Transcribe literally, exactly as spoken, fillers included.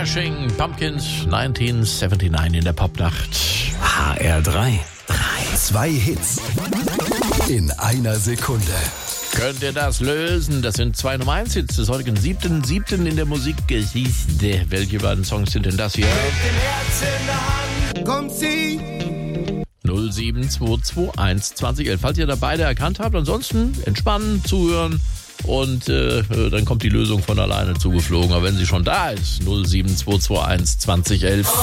Smashing Pumpkins neunzehnhundertneunundsiebzig in der Popnacht. H R drei. Zwei Hits in einer Sekunde. Könnt ihr das lösen? Das sind zwei Nummer eins Hits des heutigen siebten siebten in der Musikgeschichte. Welche beiden Songs sind denn das hier? Mit dem Herz in der Hand kommt sie. null sieben zwei zwei eins zwanzig elf. Falls ihr da beide erkannt habt, ansonsten entspannen, zuhören und äh, dann kommt die Lösung von alleine zugeflogen. Aber wenn sie schon da ist, null sieben zwei zwei eins zwanzig elf.